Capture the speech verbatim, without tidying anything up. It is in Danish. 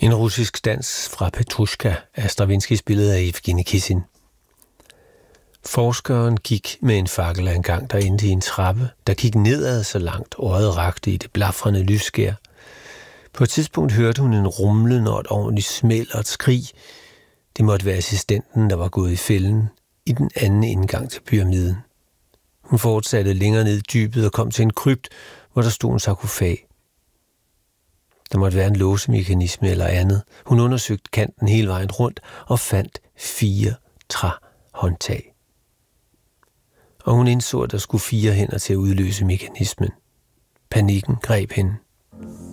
En russisk dans fra Petrushka er Stravinskys billede af Evgenij Kissin. Forskeren gik med en fakkel af en gang, der endte i en trappe, der gik nedad så langt øjet rakte i det blafrende lysskær. På et tidspunkt hørte hun en rumlen og et ordentligt smæld og et skrig. Det måtte være assistenten, der var gået i fælden i den anden indgang til pyramiden. Hun fortsatte længere ned i dybet og kom til en krypt, hvor der stod en sarkofag. Der måtte være en låsemekanisme eller andet. Hun undersøgte kanten hele vejen rundt og fandt fire træhåndtag. Og hun indså, at der skulle fire hænder til at udløse mekanismen. Panikken greb hende.